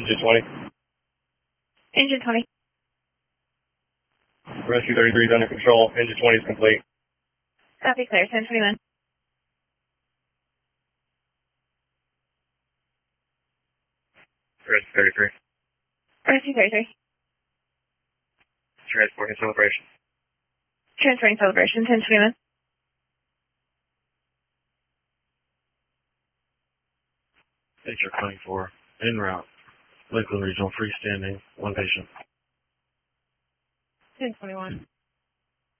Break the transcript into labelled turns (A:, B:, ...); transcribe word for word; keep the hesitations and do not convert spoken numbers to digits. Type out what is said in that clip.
A: Engine twenty.
B: Engine twenty.
A: Rescue thirty-three is under control. Engine twenty is complete.
B: Copy, clear. ten twenty-one.
A: Rescue thirty-three.
B: Rescue thirty-three.
A: Transporting celebration.
B: Transferring celebration. ten twenty-one.
A: H R twenty-four. En route. Lakeland Regional freestanding. One patient.
B: ten twenty-one.